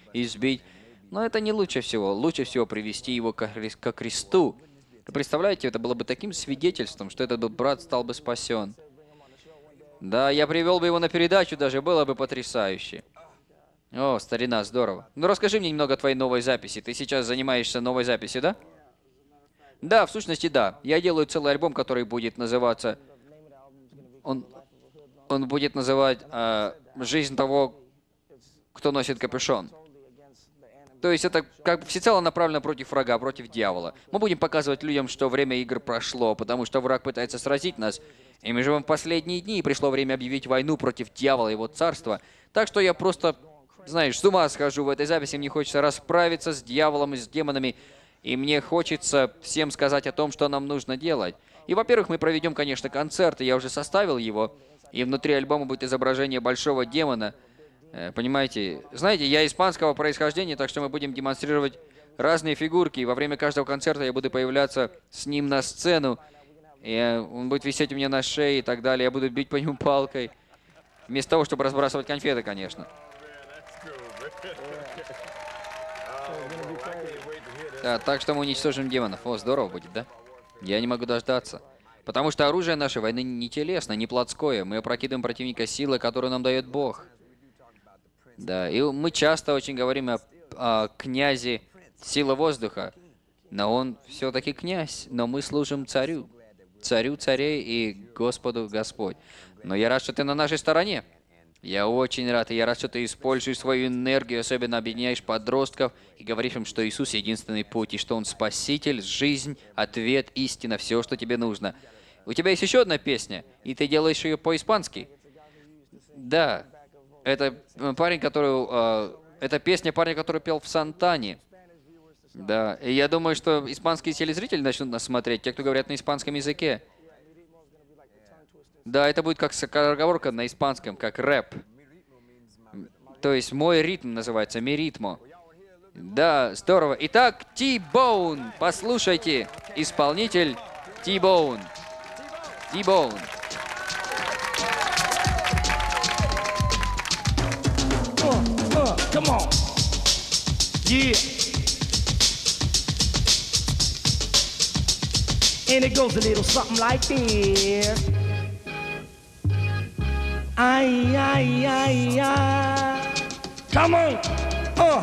избить. Но это не лучше всего. Лучше всего привести его ко кресту. Вы представляете, это было бы таким свидетельством, что этот брат стал бы спасен. Да, я привел бы его на передачу, даже было бы потрясающе. О, старина, здорово. Ну, расскажи мне немного о твоей новой записи. Ты сейчас занимаешься новой записью, да? Да, в сущности, да. Я делаю целый альбом, который будет называться... Он будет называть «Жизнь того, кто носит капюшон». То есть это как бы всецело направлено против врага, против дьявола. Мы будем показывать людям, что время игр прошло, потому что враг пытается сразить нас. И мы живем в последние дни, и пришло время объявить войну против дьявола и его царства. Так что я просто, знаешь, с ума схожу в этой записи. Мне хочется расправиться с дьяволом и с демонами. И мне хочется всем сказать о том, что нам нужно делать. И, во-первых, мы проведем, конечно, концерт, и я уже составил его. И внутри альбома будет изображение большого демона. Понимаете? Знаете, я испанского происхождения, так что мы будем демонстрировать разные фигурки. И во время каждого концерта я буду появляться с ним на сцену. И он будет висеть у меня на шее и так далее. Я буду бить по нему палкой. Вместо того, чтобы разбрасывать конфеты, конечно. Да, так что мы уничтожим демонов. О, здорово будет, да? Я не могу дождаться. Потому что оружие нашей войны не телесное, не плотское. Мы опрокидываем противника силой, которую нам дает Бог. Да, и мы часто очень говорим о князе силы воздуха. Но он все-таки князь. Но мы служим царю. Царю царей и Господу Господь. Но я рад, что ты на нашей стороне. Я очень рад, и я рад, что ты используешь свою энергию, особенно объединяешь подростков и говоришь им, что Иисус — единственный путь, и что Он Спаситель, жизнь, ответ, истина, все, что тебе нужно. У тебя есть еще одна песня, и ты делаешь ее по-испански. Да, это парень, который... это песня парня, который пел в Сантане. Да, и я думаю, что испанские телезрители начнут нас смотреть, те, кто говорят на испанском языке. Да, это будет как скороговорка на испанском, как рэп. То есть мой ритм называется «ми ритмо». Да, здорово. Итак, T-Bone, послушайте, исполнитель T-Bone. T-Bone. Come on. Yeah. And it goes a little something like this. Ay, ay, ay, ay. Come on.